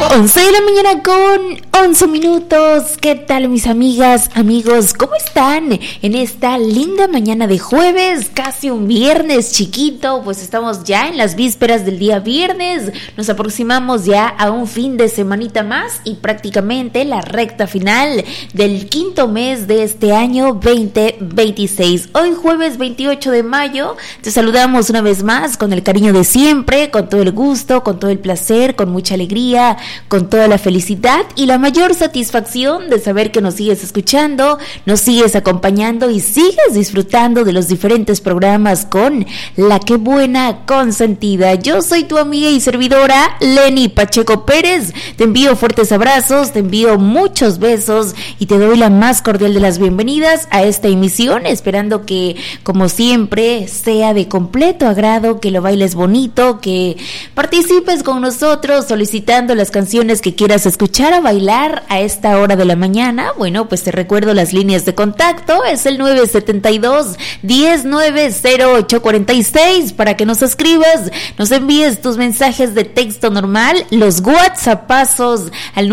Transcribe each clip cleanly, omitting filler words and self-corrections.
11 de la mañana con 11 minutos. ¿Qué tal, mis amigas, amigos? ¿Cómo están en esta linda mañana de jueves? Casi un viernes chiquito, pues estamos ya en las vísperas del día viernes. Nos aproximamos ya a un fin de semanita más y prácticamente la recta final del quinto mes de este año 2026. Hoy jueves 28 de mayo, te saludamos una vez más con el cariño de siempre, con todo el gusto, con todo el placer, con mucha alegría, con toda la felicidad y la mayor satisfacción de saber que nos sigues escuchando, nos sigues acompañando y sigues disfrutando de los diferentes programas con La Qué Buena Consentida. Yo soy tu amiga y servidora Leni Pacheco Pérez. Te envío fuertes abrazos, te envío muchos besos y te doy la más cordial de las bienvenidas a esta emisión, esperando que, como siempre, sea de completo agrado, que lo bailes bonito, que participes con nosotros solicitando las canciones que quieras escuchar a bailar a esta hora de la mañana. Bueno, pues te recuerdo las líneas de contacto, es el 972-10-90846 para que nos escribas, nos envíes tus mensajes de texto normal, los WhatsAppazos al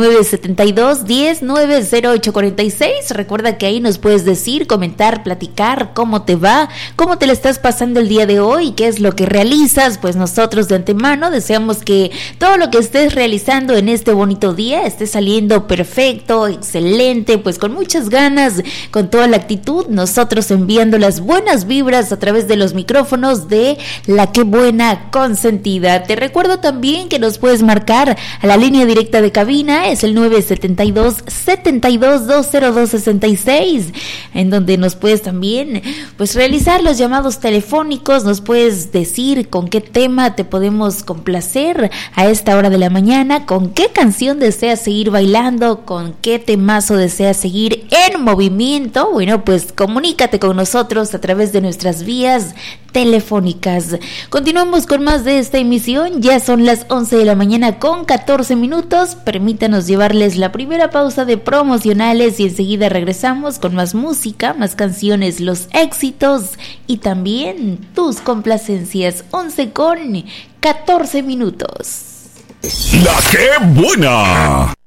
972-10-90846. Recuerda que ahí nos puedes decir, comentar, platicar cómo te va, cómo te la estás pasando el día de hoy, qué es lo que realizas. Pues nosotros de antemano deseamos que todo lo que estés realizando en este bonito día esté saliendo perfecto, excelente, pues con muchas ganas, con toda la actitud, nosotros enviando las buenas vibras a través de los micrófonos de La Qué Buena Consentida. Te recuerdo también que nos puedes marcar a la línea directa de cabina, es el 972-72-20266, en donde nos puedes también pues realizar los llamados telefónicos, nos puedes decir con qué tema te podemos complacer a esta hora de la mañana, con qué canción deseas seguir bailando, con qué temazo deseas seguir en movimiento. Bueno, pues comunícate con nosotros a través de nuestras vías telefónicas. Continuamos con más de esta emisión, ya son las 11 de la mañana con 14 minutos, permítanos llevarles la primera pausa de promocionales y enseguida regresamos con más música, más canciones, los éxitos y también tus complacencias. 11 con 14 minutos. La Qué Buena.